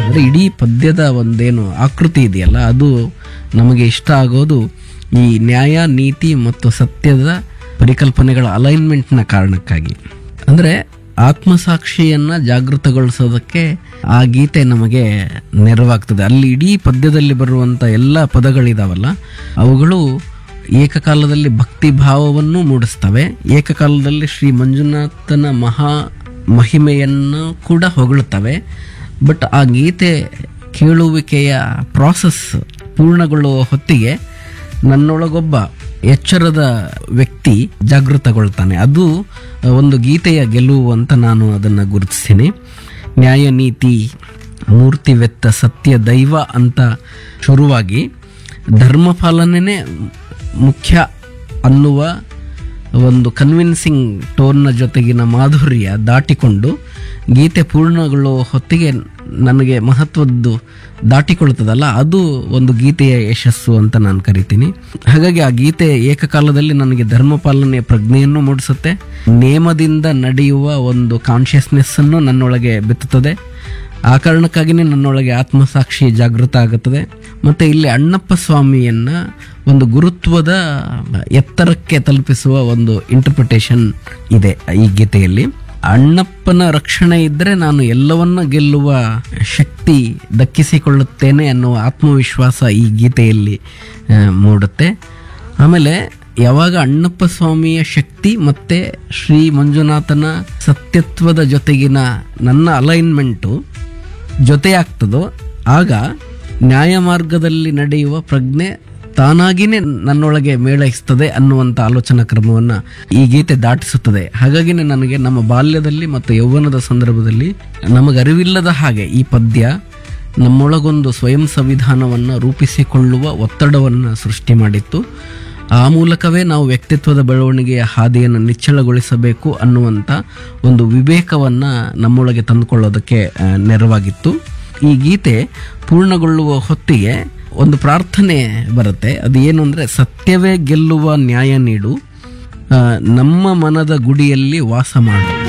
ಅಂದರೆ ಇಡೀ ಪದ್ಯದ ಒಂದೇನು ಆಕೃತಿ ಇದೆಯಲ್ಲ ಅದು ನಮಗೆ ಇಷ್ಟ ಆಗೋದು ಈ ನ್ಯಾಯ, ನೀತಿ ಮತ್ತು ಸತ್ಯದ ಪರಿಕಲ್ಪನೆಗಳ ಅಲೈನ್ಮೆಂಟ್ನ ಕಾರಣಕ್ಕಾಗಿ. ಅಂದರೆ ಆತ್ಮಸಾಕ್ಷಿಯನ್ನು ಜಾಗೃತಗೊಳಿಸೋದಕ್ಕೆ ಆ ಗೀತೆ ನಮಗೆ ನೆರವಾಗ್ತದೆ. ಅಲ್ಲಿ ಇಡೀ ಪದ್ಯದಲ್ಲಿ ಬರುವಂಥ ಎಲ್ಲ ಪದಗಳಿದಾವಲ್ಲ ಅವುಗಳು ಏಕಕಾಲದಲ್ಲಿ ಭಕ್ತಿ ಭಾವವನ್ನು ಮೂಡಿಸ್ತವೆ, ಏಕಕಾಲದಲ್ಲಿ ಶ್ರೀ ಮಂಜುನಾಥನ ಮಹಿಮೆಯನ್ನು ಕೂಡ ಹೊಗಳುತ್ತವೆ. ಬಟ್ ಆ ಗೀತೆ ಕೇಳುವಿಕೆಯ ಪ್ರಾಸೆಸ್ ಪೂರ್ಣಗೊಳ್ಳುವ ಹೊತ್ತಿಗೆ ನನ್ನೊಳಗೊಬ್ಬ ಎಚ್ಚರದ ವ್ಯಕ್ತಿ ಜಾಗೃತಗೊಳ್ತಾನೆ. ಅದು ಒಂದು ಗೀತೆಯ ಗೆಲುವು ಅಂತ ನಾನು ಅದನ್ನು ಗುರುತಿಸ್ತೀನಿ. ನ್ಯಾಯ, ನೀತಿ, ಮೂರ್ತಿವೆತ್ತ ಸತ್ಯ, ದೈವ ಅಂತ ಶುರುವಾಗಿ ಧರ್ಮಪಾಲನೆ ಮುಖ್ಯ ಅನ್ನುವ ಒಂದು ಕನ್ವಿನ್ಸಿಂಗ್ ಟೋನ್ನ ಜೊತೆಗಿನ ಮಾಧುರ್ಯ ದಾಟಿಕೊಂಡು ಗೀತೆ ಪೂರ್ಣಗೊಳ್ಳುವ ಹೊತ್ತಿಗೆ ನನಗೆ ಮಹತ್ವದ್ದು ದಾಟಿಕೊಳ್ಳುತ್ತದಲ್ಲ, ಅದು ಒಂದು ಗೀತೆಯ ಯಶಸ್ಸು ಅಂತ ನಾನು ಕರಿತೀನಿ. ಹಾಗಾಗಿ ಆ ಗೀತೆ ಏಕಕಾಲದಲ್ಲಿ ನನಗೆ ಧರ್ಮಪಾಲನೆಯ ಪ್ರಜ್ಞೆಯನ್ನು ಮೂಡಿಸುತ್ತೆ, ನೇಮದಿಂದ ನಡೆಯುವ ಒಂದು ಕಾನ್ಷಿಯಸ್ನೆಸ್ಸನ್ನು ನನ್ನೊಳಗೆ ಬಿತ್ತುತ್ತದೆ. ಆ ಕಾರಣಕ್ಕಾಗಿಯೇ ನನ್ನೊಳಗೆ ಆತ್ಮಸಾಕ್ಷಿ ಜಾಗೃತ ಆಗುತ್ತದೆ. ಮತ್ತು ಇಲ್ಲಿ ಅಣ್ಣಪ್ಪ ಸ್ವಾಮಿಯನ್ನು ಒಂದು ಗುರುತ್ವದ ಎತ್ತರಕ್ಕೆ ತಲುಪಿಸುವ ಒಂದು ಇಂಟರ್ಪ್ರಿಟೇಷನ್ ಇದೆ ಈ ಗೀತೆಯಲ್ಲಿ. ಅಣ್ಣಪ್ಪನ ರಕ್ಷಣೆ ಇದ್ದರೆ ನಾನು ಎಲ್ಲವನ್ನ ಗೆಲ್ಲುವ ಶಕ್ತಿ ದಕ್ಕಿಸಿಕೊಳ್ಳುತ್ತೇನೆ ಅನ್ನುವ ಆತ್ಮವಿಶ್ವಾಸ ಈ ಗೀತೆಯಲ್ಲಿ ಮೂಡುತ್ತೆ. ಆಮೇಲೆ ಯಾವಾಗ ಅಣ್ಣಪ್ಪ ಸ್ವಾಮಿಯ ಶಕ್ತಿ ಮತ್ತು ಶ್ರೀ ಮಂಜುನಾಥನ ಸತ್ಯತ್ವದ ಜೊತೆಗಿನ ನನ್ನ ಅಲೈನ್ಮೆಂಟು ಜೊತೆಯಾಗ್ತದೋ ಆಗ ನ್ಯಾಯ ಮಾರ್ಗದಲ್ಲಿ ನಡೆಯುವ ಪ್ರಜ್ಞೆ ತಾನಾಗಿಯೇ ನನ್ನೊಳಗೆ ಮೇಳೈಸ್ತದೆ ಅನ್ನುವಂಥ ಆಲೋಚನಾ ಕ್ರಮವನ್ನು ಈ ಗೀತೆ ದಾಟಿಸುತ್ತದೆ. ಹಾಗಾಗಿನೇ ನನಗೆ ನಮ್ಮ ಬಾಲ್ಯದಲ್ಲಿ ಮತ್ತು ಯೌವನದ ಸಂದರ್ಭದಲ್ಲಿ ನಮಗರಿವಿಲ್ಲದ ಹಾಗೆ ಈ ಪದ್ಯ ನಮ್ಮೊಳಗೊಂದು ಸ್ವಯಂ ಸಂವಿಧಾನವನ್ನು ರೂಪಿಸಿಕೊಳ್ಳುವ ಒತ್ತಡವನ್ನು ಸೃಷ್ಟಿ ಮಾಡಿತ್ತು. ಆ ಮೂಲಕವೇ ನಾವು ವ್ಯಕ್ತಿತ್ವದ ಬೆಳವಣಿಗೆಯ ಹಾದಿಯನ್ನು ನಿಚ್ಚಳಗೊಳಿಸಬೇಕು ಅನ್ನುವಂಥ ಒಂದು ವಿವೇಕವನ್ನು ನಮ್ಮೊಳಗೆ ತಂದುಕೊಳ್ಳೋದಕ್ಕೆ ನೆರವಾಗಿತ್ತು. ಈ ಗೀತೆ ಪೂರ್ಣಗೊಳ್ಳುವ ಹೊತ್ತಿಗೆ ಒಂದು ಪ್ರಾರ್ಥನೆ ಬರುತ್ತೆ. ಅದು ಏನು ಅಂದರೆ, ಸತ್ಯವೇ ಗೆಲ್ಲುವ ನ್ಯಾಯ ನೀಡು, ನಮ್ಮ ಮನದ ಗುಡಿಯಲ್ಲಿ ವಾಸ ಮಾಡು.